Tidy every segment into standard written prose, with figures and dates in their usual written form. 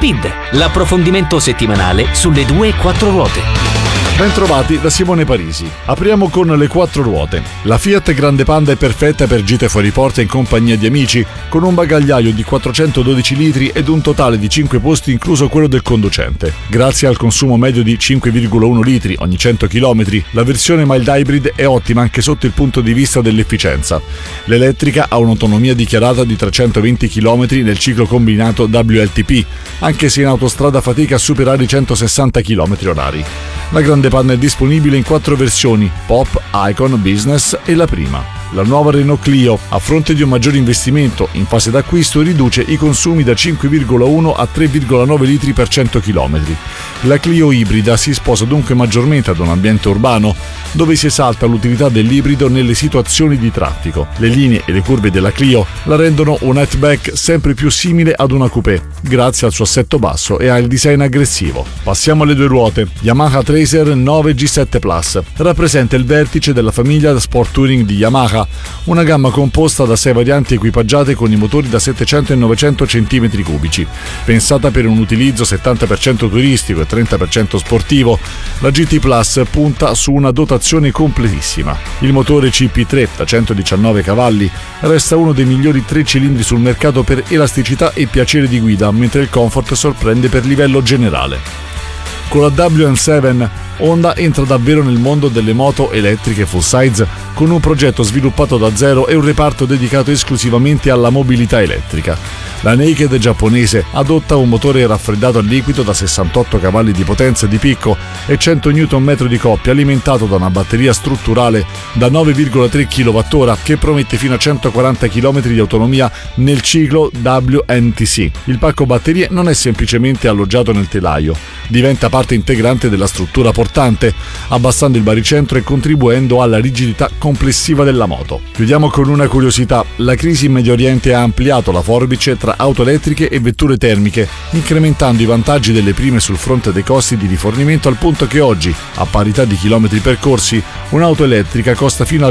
Speed, l'approfondimento settimanale sulle 2 e 4 ruote. Bentrovati da Simone Parisi. Apriamo con le 4 ruote. La Fiat Grande Panda è perfetta per gite fuori porta in compagnia di amici, con un bagagliaio di 412 litri ed un totale di 5 posti incluso quello del conducente. Grazie al consumo medio di 5,1 litri ogni 100 km, la versione mild hybrid è ottima anche sotto il punto di vista dell'efficienza. L'elettrica ha un'autonomia dichiarata di 320 km nel ciclo combinato WLTP, anche se in autostrada fatica a superare i 160 km/h. La Grande Panda è disponibile in 4 versioni: Pop, Icon, Business e la prima. La nuova Renault Clio, a fronte di un maggiore investimento in fase d'acquisto, riduce i consumi da 5,1 a 3,9 litri per 100 km. La Clio ibrida si sposa dunque maggiormente ad un ambiente urbano, dove si esalta l'utilità dell'ibrido nelle situazioni di traffico. Le linee e le curve della Clio la rendono un hatchback sempre più simile ad una coupé, grazie al suo assetto basso e al design aggressivo. Passiamo alle 2 ruote. Yamaha Tracer 9 G7 Plus rappresenta il vertice della famiglia Sport Touring di Yamaha, una gamma composta da 6 varianti equipaggiate con i motori da 700 e 900 cm3. Pensata per un utilizzo 70% turistico e 30% sportivo, la GT Plus punta su una dotazione completissima. Il motore CP3 da 119 cavalli resta uno dei migliori 3 cilindri sul mercato per elasticità e piacere di guida, mentre il comfort sorprende per livello generale. Con la WN7, Honda entra davvero nel mondo delle moto elettriche full size con un progetto sviluppato da zero e un reparto dedicato esclusivamente alla mobilità elettrica. La Naked giapponese adotta un motore raffreddato a liquido da 68 cavalli di potenza di picco e 100 Nm di coppia, alimentato da una batteria strutturale da 9,3 kWh che promette fino a 140 km di autonomia nel ciclo WNTC. Il pacco batterie non è semplicemente alloggiato nel telaio, diventa parte integrante della struttura portante, abbassando il baricentro e contribuendo alla rigidità complessiva della moto. Chiudiamo con una curiosità: la crisi in Medio Oriente ha ampliato la forbice tra auto elettriche e vetture termiche, incrementando i vantaggi delle prime sul fronte dei costi di rifornimento, al punto che oggi, a parità di chilometri percorsi, un'auto elettrica costa fino al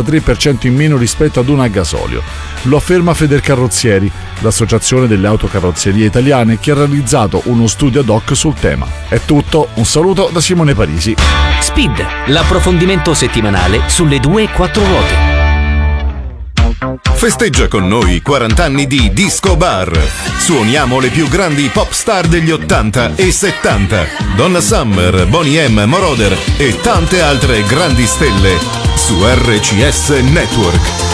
53% in meno rispetto ad una a gasolio. Lo afferma Federcarrozzieri, l'associazione delle autocarrozzerie italiane, che ha realizzato uno studio ad hoc sul tema. È tutto, un saluto da Simone Parisi. Speed, l'approfondimento settimanale sulle 2 e 4 ruote. Festeggia con noi 40 anni di Disco Bar. Suoniamo le più grandi pop star degli 80 e 70. Donna Summer, Boney M, Moroder e tante altre grandi stelle su RCS Network.